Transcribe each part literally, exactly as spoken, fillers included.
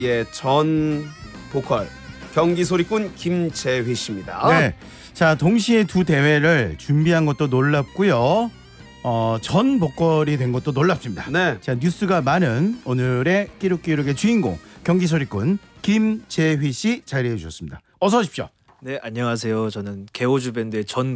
전 보컬 경기 소리꾼 김재휘 씨입니다. 네. 자, 동시에 두 대회를 준비한 것도 놀랍고요. 어, 전 보컬이 된 것도 놀랍습니다. 네. 자, 뉴스가 많은 오늘의 끼룩끼룩의 주인공 경기 소리꾼 김재휘 씨 자리해 주셨습니다. 어서 오십시오. 네, 안녕하세요. 저는 개호주 밴드의 전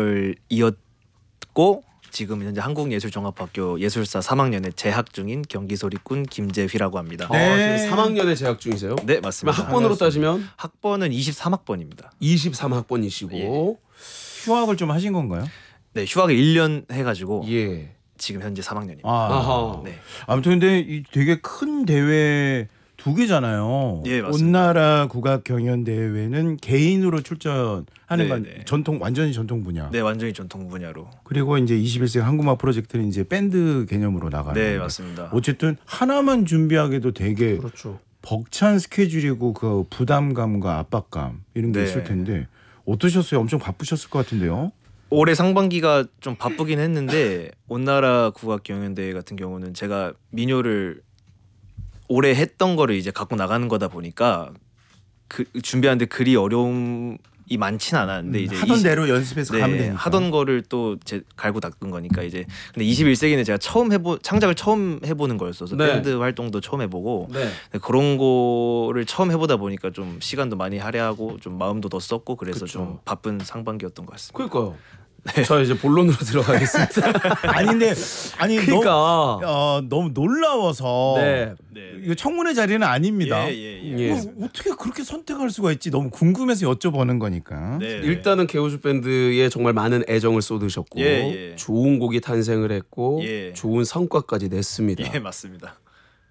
보컬이었고 지금 현재 한국예술종합학교 예술사 삼 학년에 재학 중인 경기소리꾼 김재휘라고 합니다. 네. 네. 어, 지금 삼 학년에 재학 중이세요? 네, 그럼 맞습니다. 학번으로 따지면 학번은 이십삼 학번입니다. 이십삼 학번이시고 예. 휴학을 좀 하신 건가요? 네, 휴학을 일 년 해가지고 예. 지금 현재 삼 학년입니다. 아, 아하. 네, 아무튼 근데 이 되게 큰 대회 두 개잖아요. 예, 맞습니다. 온나라 국악 경연 대회는 개인으로 출전하는 네, 건 네. 전통 완전히 전통 분야. 네, 완전히 전통 분야로. 그리고 이제 이십일 세기 한국음악 프로젝트는 이제 밴드 개념으로 나가는. 네, 건데. 맞습니다. 어쨌든 하나만 준비하기도 되게 그렇죠. 벅찬 스케줄이고 그 부담감과 압박감 이런 게 네. 있을 텐데 어떠셨어요? 엄청 바쁘셨을 것 같은데요. 올해 상반기가 좀 바쁘긴 했는데 온나라 국악 경연대회 같은 경우는 제가 민요를 올해 했던 거를 이제 갖고 나가는 거다 보니까 그 준비하는데 그리 어려움이 많진 않았는데 이제 하던 이십 대로 연습해서 네, 가면 되니까. 하던 거를 또 제 갈고 닦은 거니까 이제 근데 이십일 세기는 제가 처음 해보 창작을 처음 해보는 거였어서 네. 밴드 활동도 처음 해보고 네. 그런 거를 처음 해보다 보니까 좀 시간도 많이 할애하고 좀 마음도 더 썼고 그래서 그쵸. 좀 바쁜 상반기였던 것 같습니다. 그러니까요. 저 이제 본론으로 들어가겠습니다. 아닌데 아니 그러니까 너무, 어, 너무 놀라워서 네. 네. 이거 청문회 자리는 아닙니다. 예, 예, 예. 예. 뭐 어떻게 그렇게 선택할 수가 있지? 너무 궁금해서 여쭤보는 거니까. 네. 일단은 개호주 밴드에 정말 많은 애정을 쏟으셨고 예, 예. 좋은 곡이 탄생을 했고 예. 좋은 성과까지 냈습니다. 예, 맞습니다.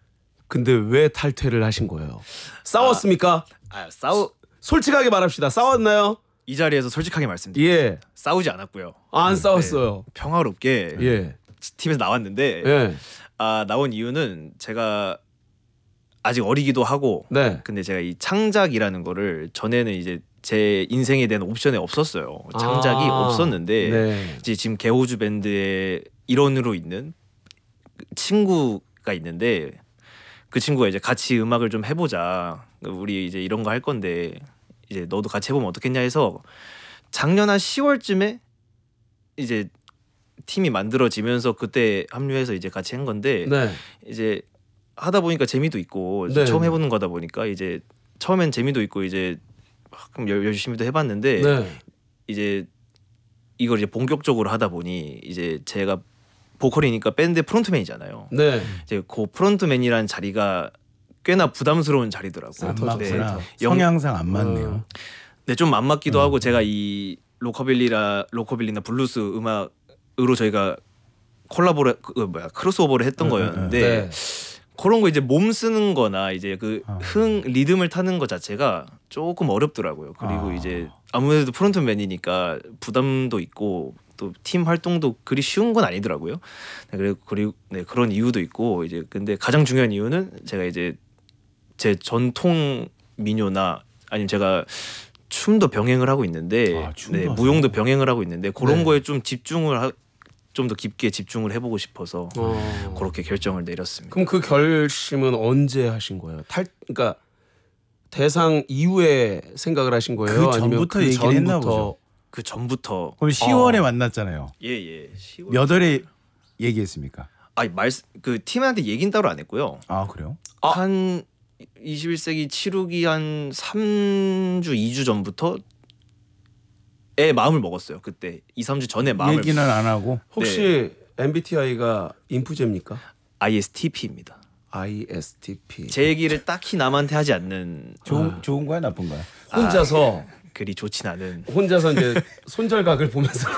근데 왜 탈퇴를 하신 거예요? 싸웠습니까? 아, 싸우 솔직하게 말합시다. 싸웠나요? 이 자리에서 솔직하게 말씀드릴게요. 예. 싸우지 않았고요. 안 싸웠어요. 평화롭게 예. 팀에서 나왔는데 예. 아, 나온 이유는 제가 아직 어리기도 하고 네. 근데 제가 이 창작이라는 거를 전에는 이제 제 인생에 대한 옵션에 없었어요. 창작이 아. 없었는데 네. 이제 지금 개호주 밴드의 일원으로 있는 친구가 있는데 그 친구가 이제 같이 음악을 좀 해보자. 우리 이제 이런 거 할 건데 이제 너도 같이 해보면 어떻겠냐 해서 작년 한 시월쯤에 이제 팀이 만들어지면서 그때 합류해서 이제 같이 한 건데 네. 이제 하다 보니까 재미도 있고 네. 처음 해보는 거다 보니까 이제 처음엔 재미도 있고 이제 그럼 열- 열심히도 해봤는데 네. 이제 이걸 이제 본격적으로 하다 보니 이제 제가 보컬이니까 밴드 프론트맨이잖아요. 네. 이제 그 프론트맨이라는 자리가 꽤나 부담스러운 자리더라고요. 안 센터죠, 맞구나. 센터. 영- 성향상 안 맞네요. 네, 좀 안 맞기도 음. 하고 제가 이 로커빌리라 로커빌리나 블루스 음악으로 저희가 콜라보를 그 뭐야 크로스오버를 했던 음, 거였는데 네. 그런 거 이제 몸 쓰는 거나 이제 그 아. 흥 리듬을 타는 것 자체가 조금 어렵더라고요. 그리고 아. 이제 아무래도 프론트맨이니까 부담도 있고 또 팀 활동도 그리 쉬운 건 아니더라고요. 네, 그리고 그리고 네, 그런 이유도 있고 이제 근데 가장 중요한 이유는 제가 이제 제 전통 민요나 아니면 제가 춤도 병행을 하고 있는데 아, 춤도 네, 하세요? 무용도 병행을 하고 있는데 그런 네. 거에 좀 집중을 좀 더 깊게 집중을 해보고 싶어서 어. 그렇게 결정을 내렸습니다. 그럼 그 결심은 언제 하신 거예요? 탈 그러니까 대상 이후에 생각을 하신 거예요? 그 아니면 전부터 그 얘기를 했나 전부터? 보죠. 그 전부터 그럼 시월에 어. 만났잖아요. 예예 시월 몇 월에 얘기했습니까? 아니 말그 팀한테 얘긴 따로 안 했고요. 아 그래요? 아. 한 이십일 세기 치루기 한 삼 주 이 주 전부터 에 마음을 먹었어요. 그때 이 삼 주 전에 마음을 얘기는 안 하고. 혹시 엠비티아이가 인프제입니까? 아이에스티피입니다. 아이에스티피. 제 얘기를 딱히 남한테 하지 않는 좋은 아. 좋은 거야 나쁜 거야? 혼자서 그리 좋진 않은 혼자서 이제 손절각을 보면서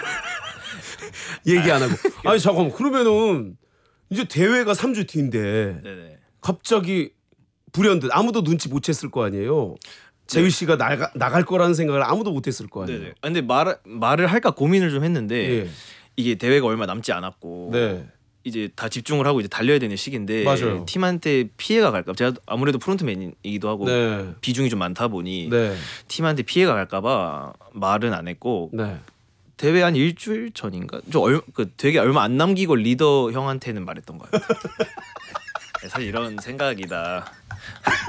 얘기 안 하고. 아니 잠깐만 그러면은 이제 대회가 삼 주 뒤인데 네네. 갑자기 불현듯 아무도 눈치 못 챘을 거 아니에요. 재휘 씨가 나가, 나갈 거라는 생각을 아무도 못 했을 거 아니에요. 네네. 아, 근데 말 말을 할까 고민을 좀 했는데 예. 이게 대회가 얼마 남지 않았고 네. 이제 다 집중을 하고 이제 달려야 되는 시기인데 맞아요. 팀한테 피해가 갈까 봐 제가 아무래도 프론트맨이기도 하고 네. 비중이 좀 많다 보니 네. 팀한테 피해가 갈까봐 말은 안 했고 네. 대회 한 일주일 전인가 좀 얼, 그 되게 얼마 안 남기고 리더 형한테는 말했던 거예요. 사실 이런 생각이다.